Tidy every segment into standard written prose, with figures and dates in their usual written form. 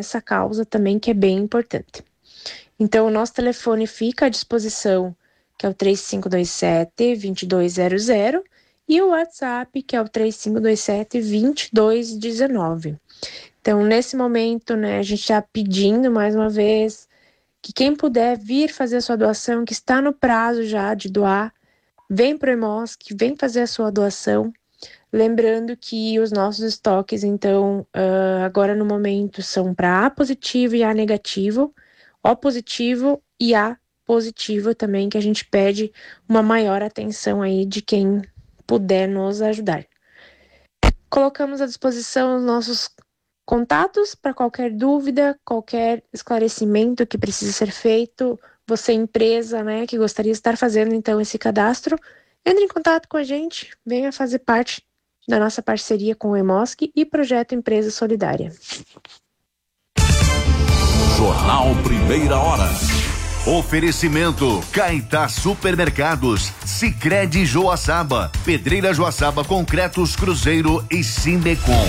essa causa também, que é bem importante. Então, o nosso telefone fica à disposição, que é o 3527-2200, e o WhatsApp, que é o 3527-2219. Então, nesse momento, né, a gente está pedindo, mais uma vez, que quem puder vir fazer a sua doação, que está no prazo já de doar, vem para o EMOSC, vem fazer a sua doação. Lembrando que os nossos estoques, então, agora no momento, são para A positivo e A negativo, O positivo e A positivo também, que a gente pede uma maior atenção aí de quem puder nos ajudar. Colocamos à disposição os nossos contatos para qualquer dúvida, qualquer esclarecimento que precise ser feito. Você, empresa, né, que gostaria de estar fazendo então esse cadastro, entre em contato com a gente, venha fazer parte da nossa parceria com o EMOSC e Projeto Empresa Solidária. Jornal Primeira Hora. Oferecimento Caetá Supermercados, Sicredi Joaçaba, Pedreira Joaçaba Concretos Cruzeiro e Sindecom.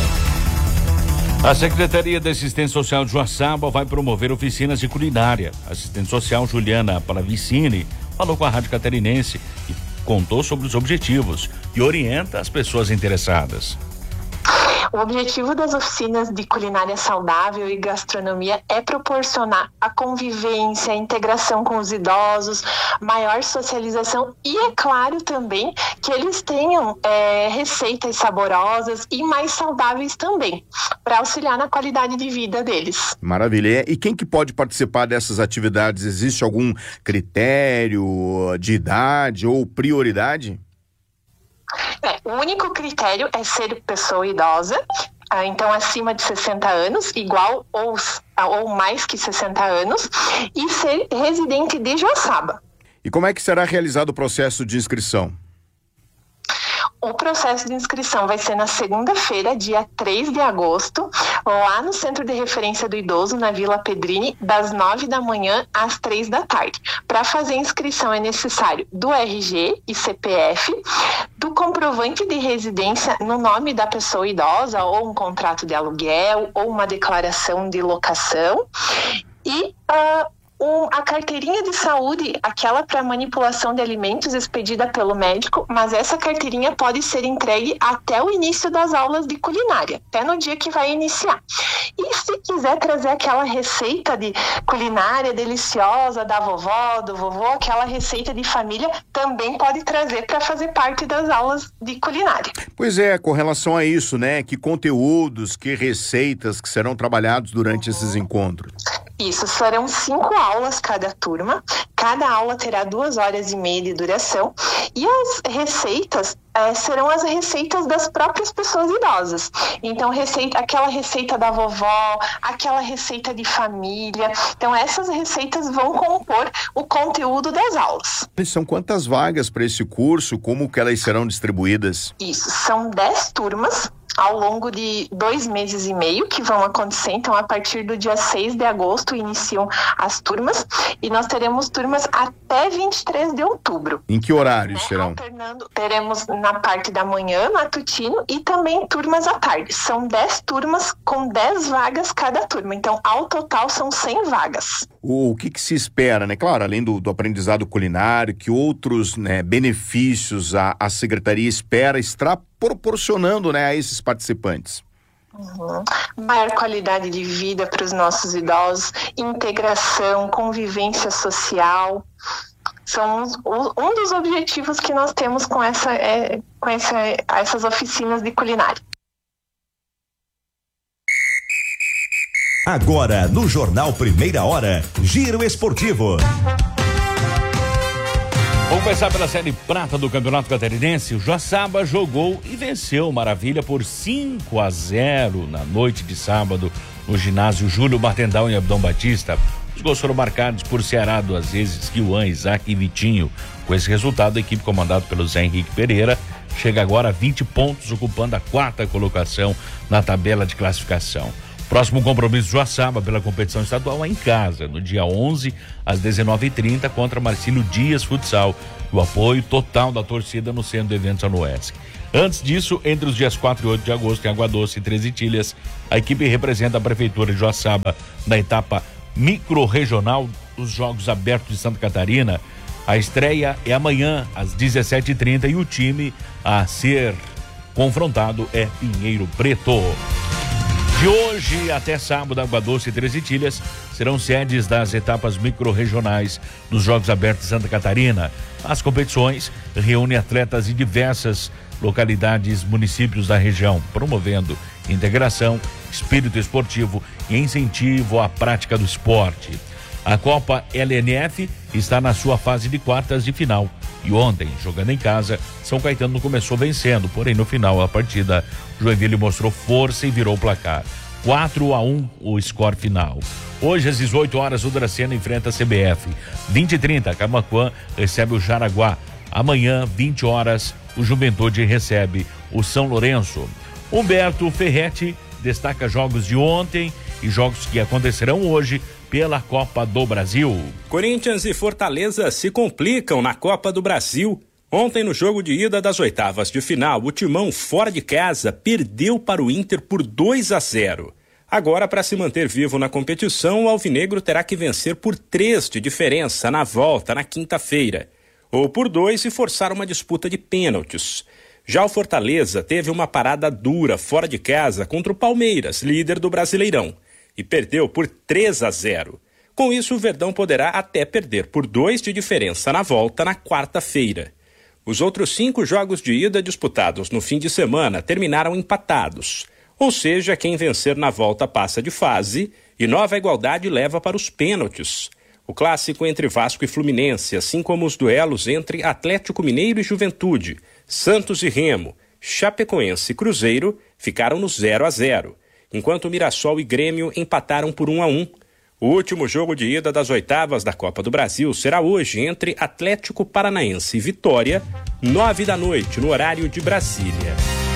A Secretaria de Assistência Social de Joaçaba vai promover oficinas de culinária. A assistente social Juliana Palavicini falou com a Rádio Catarinense e contou sobre os objetivos e orienta as pessoas interessadas. O objetivo das oficinas de culinária saudável e gastronomia é proporcionar a convivência, a integração com os idosos, maior socialização e, é claro, também que eles tenham receitas saborosas e mais saudáveis também, para auxiliar na qualidade de vida deles. Maravilha. E quem que pode participar dessas atividades? Existe algum critério de idade ou prioridade? O único critério é ser pessoa idosa, então acima de 60 anos, igual ou mais que 60 anos, e ser residente de Joaçaba. E como é que será realizado o processo de inscrição? O processo de inscrição vai ser na segunda-feira, dia 3 de agosto, lá no Centro de Referência do Idoso, na Vila Pedrini, das 9 da manhã às 3 da tarde. Para fazer a inscrição é necessário do RG e CPF, do comprovante de residência no nome da pessoa idosa, ou um contrato de aluguel, ou uma declaração de locação, e a carteirinha de saúde, aquela para manipulação de alimentos expedida pelo médico, mas essa carteirinha pode ser entregue até o início das aulas de culinária, até no dia que vai iniciar. E se quiser trazer aquela receita de culinária deliciosa da vovó, do vovô, aquela receita de família, também pode trazer para fazer parte das aulas de culinária. Pois é, com relação a isso, né? Que conteúdos, que receitas que serão trabalhados durante esses encontros? Isso, serão 5 aulas cada turma, cada aula terá 2 horas e meia de duração, e as receitas serão as receitas das próprias pessoas idosas. Então, aquela receita da vovó, aquela receita de família, então essas receitas vão compor o conteúdo das aulas. São quantas vagas para esse curso? Como que elas serão distribuídas? Isso, são 10 turmas, ao longo de 2 meses e meio que vão acontecer. Então, a partir do dia 6 de agosto iniciam as turmas, e nós teremos turmas até 23 de outubro. Em que horários serão? Alternando, teremos na parte da manhã, matutino, e também turmas à tarde. São 10 turmas com 10 vagas cada turma. Então, ao total, são 100 vagas. O que se espera, né? Claro, além do aprendizado culinário, que outros, né, benefícios a Secretaria espera estar proporcionando, né, a esses participantes? Maior qualidade de vida para os nossos idosos, integração, convivência social. São um dos objetivos que nós temos com essas oficinas de culinária. Agora, no Jornal Primeira Hora, Giro Esportivo. Vamos começar pela Série Prata do Campeonato Catarinense. O Joaçaba jogou e venceu o Maravilha por 5-0 na noite de sábado no ginásio Júlio Martendal em Abdão Batista. Os gols foram marcados por Ceará 2 vezes, Kiwan, Isaac e Vitinho. Com esse resultado, a equipe comandada pelo Zé Henrique Pereira chega agora a 20 pontos, ocupando a 4ª colocação na tabela de classificação. Próximo compromisso do Joaçaba pela competição estadual é em casa, no dia 11, às 19h30, contra Marcílio Dias Futsal. O apoio total da torcida no centro de eventos Anoesc. Antes disso, entre os dias 4 e 8 de agosto, em Água Doce e Três Itilhas, a equipe representa a Prefeitura de Joaçaba na etapa microrregional dos Jogos Abertos de Santa Catarina. A estreia é amanhã, às 17h30, e o time a ser confrontado é Pinheiro Preto. De hoje até sábado, Água Doce e Três Itilhas serão sedes das etapas microrregionais dos Jogos Abertos de Santa Catarina. As competições reúnem atletas de diversas localidades, municípios da região, promovendo integração, espírito esportivo e incentivo à prática do esporte. A Copa LNF está na sua fase de quartas de final. E ontem, jogando em casa, São Caetano começou vencendo, porém no final da partida, Joinville mostrou força e virou o placar. 4-1 o score final. Hoje, às 18 horas, o Dracena enfrenta a CBF. 20h30, Camaquã recebe o Jaraguá. Amanhã, 20 horas, o Juventude recebe o São Lourenço. Humberto Ferretti destaca jogos de ontem e jogos que acontecerão hoje pela Copa do Brasil. Corinthians e Fortaleza se complicam na Copa do Brasil. Ontem, no jogo de ida das oitavas de final, o Timão, fora de casa, perdeu para o Inter por 2-0. Agora, para se manter vivo na competição, o Alvinegro terá que vencer por 3 de diferença na volta, na quinta-feira, ou por 2 e forçar uma disputa de pênaltis. Já o Fortaleza teve uma parada dura fora de casa contra o Palmeiras, líder do Brasileirão, e perdeu por 3-0. Com isso, o Verdão poderá até perder por 2 de diferença na volta na quarta-feira. Os outros 5 jogos de ida disputados no fim de semana terminaram empatados. Ou seja, quem vencer na volta passa de fase e Nova Igualdade leva para os pênaltis. O clássico entre Vasco e Fluminense, assim como os duelos entre Atlético Mineiro e Juventude, Santos e Remo, Chapecoense e Cruzeiro, ficaram no 0-0. Enquanto Mirassol e Grêmio empataram por 1-1. O último jogo de ida das oitavas da Copa do Brasil será hoje entre Atlético Paranaense e Vitória, 21h, no horário de Brasília.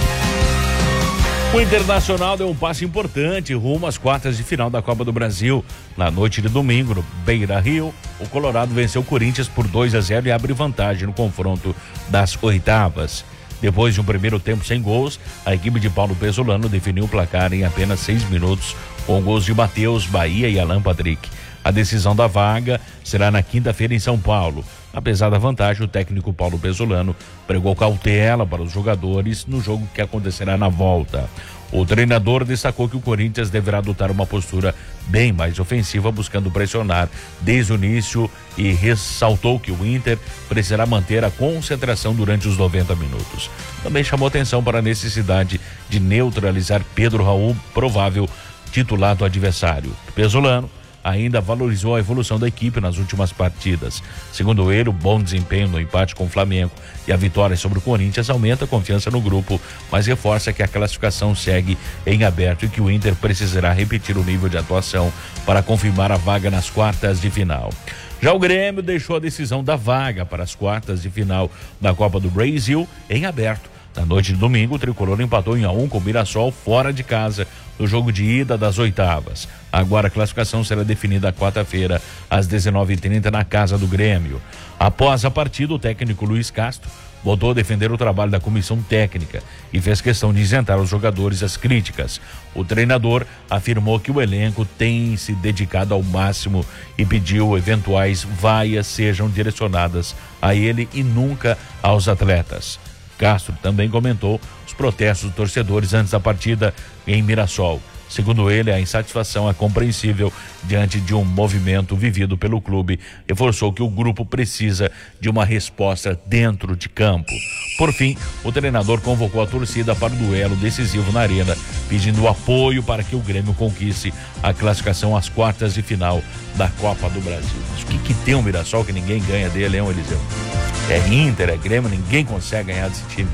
O Internacional deu um passo importante rumo às quartas de final da Copa do Brasil. Na noite de domingo, no Beira-Rio, o Colorado venceu o Corinthians por 2-0 e abre vantagem no confronto das oitavas. Depois de um primeiro tempo sem gols, a equipe de Paulo Pesolano definiu o placar em apenas 6 minutos, com gols de Matheus, Bahia e Alan Patrick. A decisão da vaga será na quinta-feira em São Paulo. Apesar da vantagem, o técnico Paulo Pesolano pregou cautela para os jogadores no jogo que acontecerá na volta. O treinador destacou que o Corinthians deverá adotar uma postura bem mais ofensiva, buscando pressionar desde o início, e ressaltou que o Inter precisará manter a concentração durante os 90 minutos. Também chamou atenção para a necessidade de neutralizar Pedro Raul, provável titular do adversário. Pesolano ainda valorizou a evolução da equipe nas últimas partidas. Segundo ele, o bom desempenho no empate com o Flamengo e a vitória sobre o Corinthians aumenta a confiança no grupo, mas reforça que a classificação segue em aberto e que o Inter precisará repetir o nível de atuação para confirmar a vaga nas quartas de final. Já o Grêmio deixou a decisão da vaga para as quartas de final da Copa do Brasil em aberto. Na noite de domingo, o tricolor empatou em 1 com o Mirassol fora de casa no jogo de ida das oitavas. Agora a classificação será definida quarta-feira às 19h30 na casa do Grêmio. Após a partida, o técnico Luiz Castro voltou a defender o trabalho da comissão técnica e fez questão de isentar os jogadores das críticas. O treinador afirmou que o elenco tem se dedicado ao máximo e pediu eventuais vaias sejam direcionadas a ele e nunca aos atletas. Castro também comentou os protestos dos torcedores antes da partida em Mirassol. Segundo ele, a insatisfação é compreensível diante de um movimento vivido pelo clube. Reforçou que o grupo precisa de uma resposta dentro de campo. Por fim, o treinador convocou a torcida para o duelo decisivo na Arena, pedindo apoio para que o Grêmio conquiste a classificação às quartas de final da Copa do Brasil. Mas o que tem o Mirassol que ninguém ganha dele, hein, Eliseu? É Inter, é Grêmio, ninguém consegue ganhar desse time.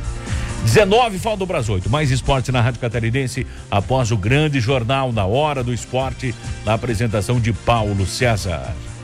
19, falta do Brasil 8. Mais esporte na Rádio Catarinense após o grande jornal na Hora do Esporte, na apresentação de Paulo César.